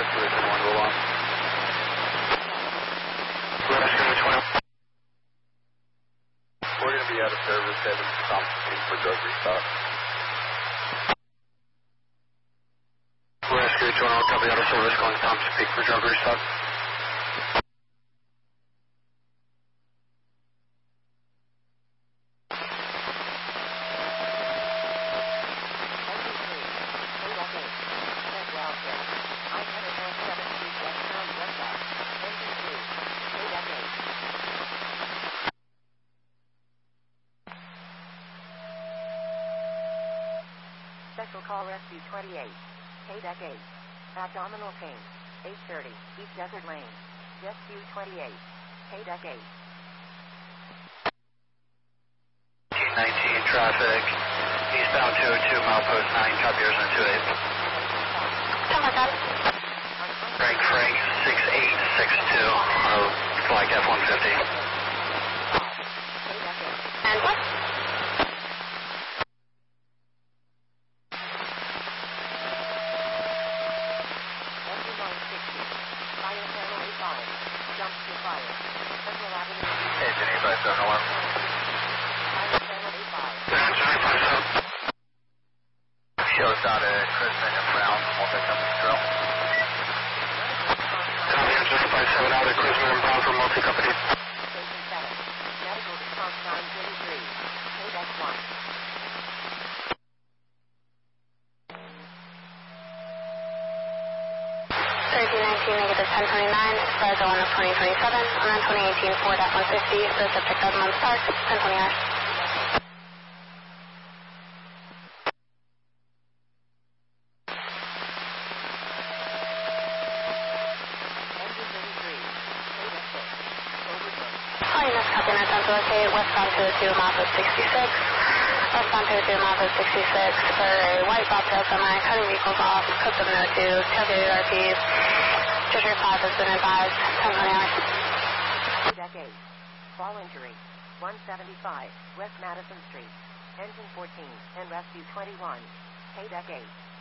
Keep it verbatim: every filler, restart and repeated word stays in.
Rescue twenty-one, roll on. Rescue twenty-one. We're going to be out of service, heading to Thompson Peak for drug restock. Rescue twenty-one, copy out of service, going to Thompson Peak for drug restock. Special call Rescue twenty-eight. K-Deck eight. Abdominal pain. eight thirty. East Desert Lane. Rescue twenty-eight. K-Deck eight. nineteen traffic. Eastbound two oh two, milepost nine, copy Arizona two eight. Frank Frank six eight six two. Uh, flight F one fifty. And what? Fire channel eight five. Jump to fire. Central Avenue. Hey, Jenny, five seven one. Fire channel eight five. Jenny, five seven. Shows out at Chrisman and Brown, multi-company drill. Copy, Jenny, five seven out at Chrisman and Brown for multi-company. Station seven. Medical response nine thirty-three. K-Deck one. thirteen nineteen, negative ten twenty-nine, Plaza one of twenty twenty-seven, and then twenty eighteen Ford F one fifty, the subject of Month Park, ten twenty hours. Engine thirty-three. K-Deck six. Overbooked. Hi, next copy nine ten to locate, westbound two oh two, milepost sixty-six. Westbound two oh two, milepost sixty-six, for a white bobtail semi, cutting vehicles off, code seven oh two, calculated R P. Treasury five has been advised, ten twenty hours. K-Deck eight. Fall injury. one seventy-five. West Madison Street. Engine fourteen and Rescue twenty-one. K-Deck eight.